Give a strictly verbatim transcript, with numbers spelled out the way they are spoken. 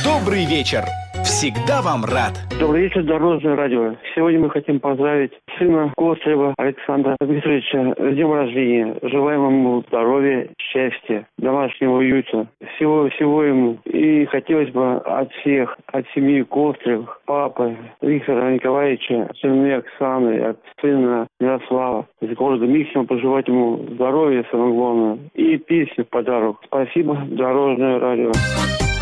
Добрый вечер. Всегда вам рад. Добрый вечер, Дорожное радио. Сегодня мы хотим поздравить сына Кострева Александра Викторовича с днем рождения. Желаем ему здоровья, счастья, домашнего уюта, всего-всего ему. И хотелось бы от всех, от семьи Костревых, папы Виктора Николаевича, жены Оксаны, от сына Ярослава из города Михина пожелать ему здоровья, самое главное, и песню в подарок. Спасибо, Дорожное радио.